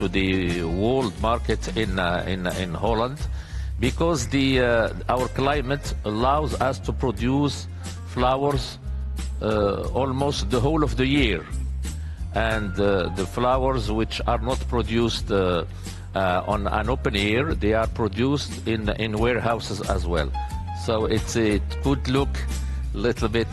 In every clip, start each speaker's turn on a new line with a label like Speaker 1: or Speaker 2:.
Speaker 1: to the world market in Holland, because our climate allows us to produce flowers almost the whole of the year, and the flowers which are not produced on an open air, they are produced in warehouses as well. So it could look a little bit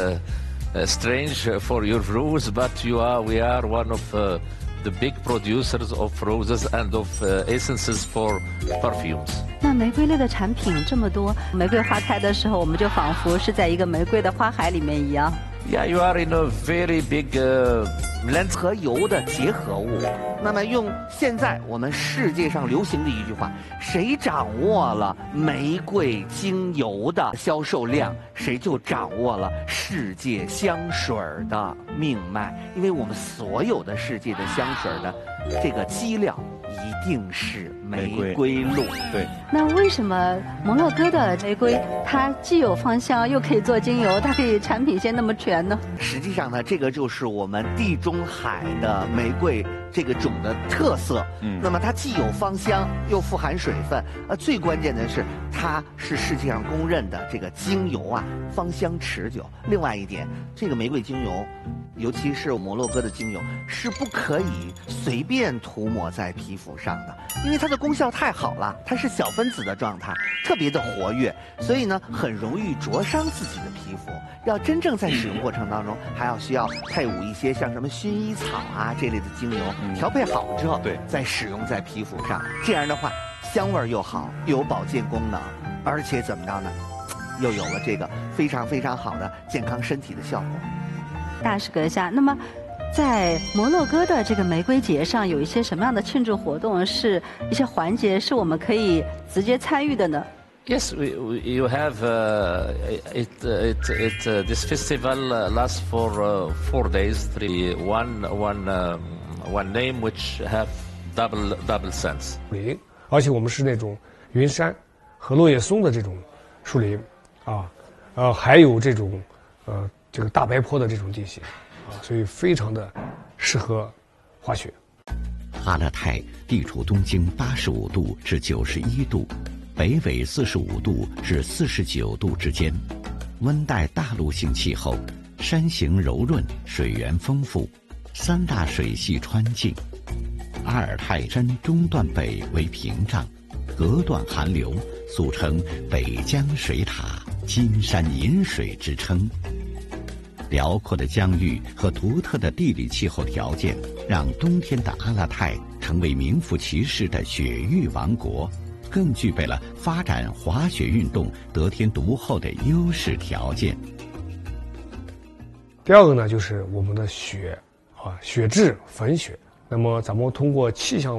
Speaker 1: strange for your rose, but we are one of the big producers of roses and of essences for perfumes.
Speaker 2: 那玫瑰类的产品这么多，玫瑰花开的时候，我们就仿佛是在一个玫瑰的花海里面一样。
Speaker 1: Yeah, you are in a very big blend
Speaker 3: 和油的结合物。那么用现在我们世界上流行的一句话，谁掌握了玫瑰精油的销售量，谁就掌握了世界香水的命脉。因为我们所有的世界的香水的这个基料一定是玫瑰露。
Speaker 4: 对。
Speaker 2: 那为什么摩洛哥的玫瑰它既有芳香又可以做精油，它可以产品线那么全呢？
Speaker 3: 实际上呢，这个就是我们地中海的玫瑰这个种的特色。那么它既有芳香，又富含水分。最关键的是，它是世界上公认的这个精油啊，芳香持久。另外一点，这个玫瑰精油，尤其是摩洛哥的精油，是不可以随便涂抹在皮肤上的，因为它的功效太好了，它是小分子的状态，特别的活跃，所以呢，很容易灼伤自己的皮肤。要真正在使用过程当中，还要需要配伍一些像什么薰衣草啊这类的精油，调配好之后，再使用在皮肤上。这样的话，香味又好，又有保健功能，而且怎么着呢，又有了这个非常非常好的健康身体的效果。
Speaker 2: 大师阁下，那么在摩洛哥的这个玫瑰节上，有一些什么样的庆祝活动，是一些环节是我们可以直接参与的呢？
Speaker 1: Yes, you have this festival lasts for 4 days. One name which have double sense.
Speaker 4: 林，而且我们是那种云杉和落叶松的这种树林，还有这种这个大白坡的这种地形，所以非常的适合滑雪。
Speaker 5: 阿勒泰地处东经85度至91度。北纬45度至49度之间，温带大陆性气候，山形柔润，水源丰富，3大水系穿境。阿尔泰山中段北为屏障，隔断寒流，俗称北疆水塔、金山银水之称。辽阔的疆域和独特的地理气候条件，让冬天的阿勒泰成为名副其实的雪域王国。更具备了发展滑雪运动得天独厚的优势条件。
Speaker 4: 第二个呢，就是我们的雪，雪质粉雪。那么咱们通过气象